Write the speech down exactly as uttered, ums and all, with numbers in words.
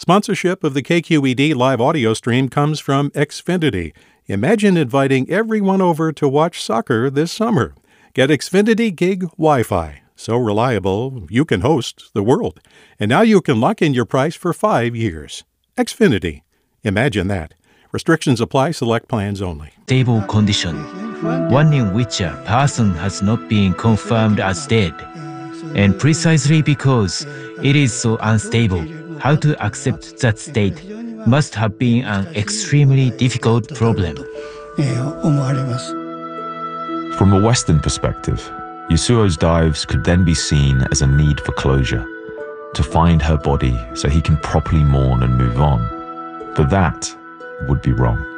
Sponsorship of the K Q E D live audio stream comes from Xfinity. Imagine inviting everyone over to watch soccer this summer. Get Xfinity Gig Wi-Fi. So reliable, you can host the world. And now you can lock in your price for five years. Xfinity. Imagine that. Restrictions apply. Select plans only. Stable condition, one in which a person has not been confirmed as dead. And precisely because it is so unstable, how to accept that state must have been an extremely difficult problem. From a Western perspective, Yasuo's dives could then be seen as a need for closure, to find her body so he can properly mourn and move on. But that would be wrong.